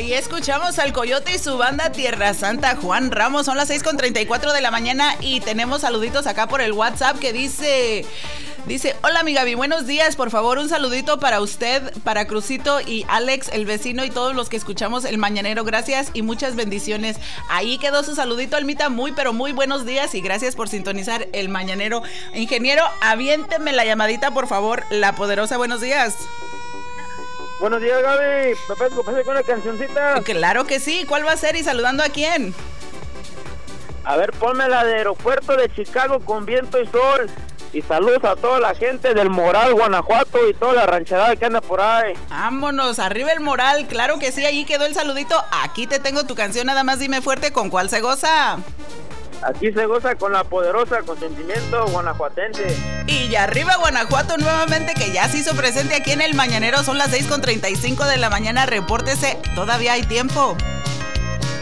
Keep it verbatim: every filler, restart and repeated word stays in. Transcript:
Ahí escuchamos al Coyote y su banda Tierra Santa, Juan Ramos. Son las seis con treinta y cuatro de la mañana y tenemos saluditos acá por el WhatsApp que dice... Dice, hola mi Gaby, buenos días, por favor un saludito para usted, para Crucito y Alex, el vecino y todos los que escuchamos el Mañanero, gracias y muchas bendiciones. Ahí quedó su saludito, Almita, muy pero muy buenos días y gracias por sintonizar el Mañanero. Ingeniero, aviénteme la llamadita por favor, La Poderosa, buenos días. Buenos días Gaby, ¿me puedes complacer con una cancioncita? Claro que sí, ¿cuál va a ser y saludando a quién? A ver, ponme la de Aeropuerto de Chicago con viento y sol. Y saludos a toda la gente del Moral, Guanajuato y toda la rancherada que anda por ahí. Vámonos, arriba el Moral, claro que sí, ahí quedó el saludito. Aquí te tengo tu canción, nada más dime fuerte, ¿con cuál se goza? Aquí se goza con La Poderosa, con sentimiento guanajuatense. Y ya arriba Guanajuato nuevamente, que ya se hizo presente aquí en el Mañanero. Son las seis con treinta y cinco de la mañana, repórtese, todavía hay tiempo.